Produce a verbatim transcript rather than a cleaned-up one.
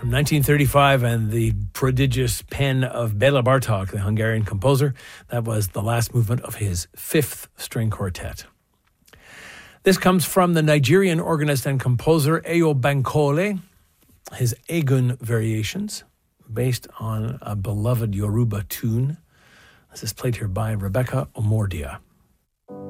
From nineteen thirty-five and the prodigious pen of Béla Bartók, the Hungarian composer. That was the last movement of his fifth string quartet. This comes from the Nigerian organist and composer Eyo Bankole, his Egun Variations, based on a beloved Yoruba tune. This is played here by Rebecca Omordia.